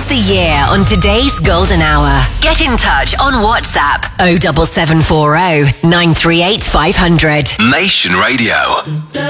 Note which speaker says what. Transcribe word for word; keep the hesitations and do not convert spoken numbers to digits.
Speaker 1: the year on today's Golden Hour. Get in touch on WhatsApp oh seven seven four oh nine three eight five hundred.
Speaker 2: Nation Radio.